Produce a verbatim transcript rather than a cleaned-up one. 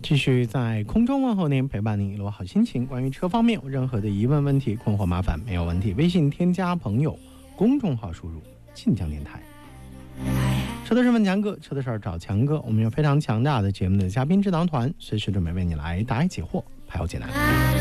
继续在空中问候您，陪伴您一路好心情。关于车方面有任何的疑问、问题、困惑、麻烦，没有问题，微信添加朋友，公众号输入晋江电台。车的事问强哥，车的事儿找强哥。我们有非常强大的节目的嘉宾智囊团，随时准备为你来答疑解惑，排忧解难。